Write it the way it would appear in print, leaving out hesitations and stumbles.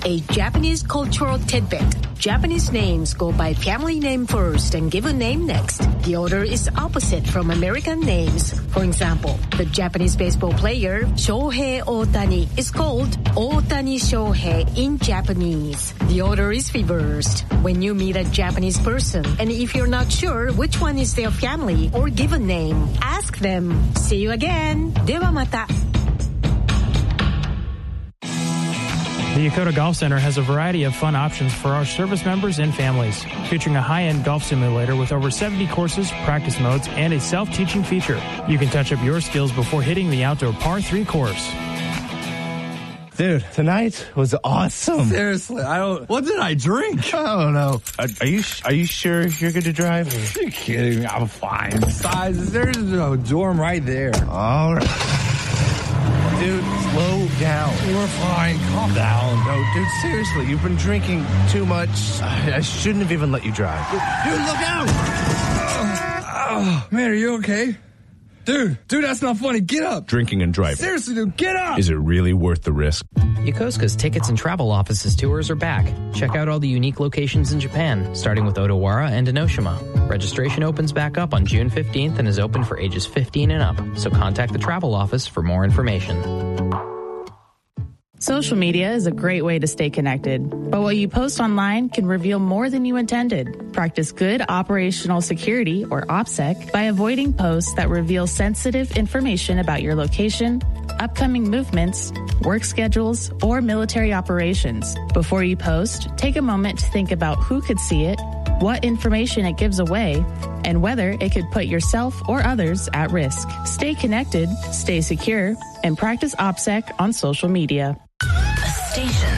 A Japanese cultural tidbit. Japanese names go by family name first and given name next. The order is opposite from American names. For example, the Japanese baseball player Shohei Ohtani is called Ohtani Shohei in Japanese. The order is reversed. When you meet a Japanese person, and if you're not sure which one is their family or given name, ask them. See you again. ではまた. The Yokota Golf Center has a variety of fun options for our service members and families, featuring a high-end golf simulator with over 70 courses, practice modes, and a self-teaching feature. You can touch up your skills before hitting the outdoor par 3 course. Dude, tonight was awesome. Seriously, what did I drink? I don't know. Are you sure you're good to drive? You're kidding me. I'm fine. Besides, there's a dorm right there. All right. Dude, slow down. We're fine. Calm down. No, dude, seriously, you've been drinking too much. I shouldn't have even let you drive. Dude, look out! Man, are you okay? Dude, that's not funny. Get up. Drinking and driving. Seriously, dude, get up. Is it really worth the risk? Yokosuka's Tickets and Travel Offices tours are back. Check out all the unique locations in Japan, starting with Odawara and Enoshima. Registration opens back up on June 15th and is open for ages 15 and up, so contact the travel office for more information. Social media is a great way to stay connected, but what you post online can reveal more than you intended. Practice good operational security, or OPSEC, by avoiding posts that reveal sensitive information about your location, upcoming movements, work schedules, or military operations. Before you post, take a moment to think about who could see it, what information it gives away, and whether it could put yourself or others at risk. Stay connected, stay secure, and practice OPSEC on social media. A station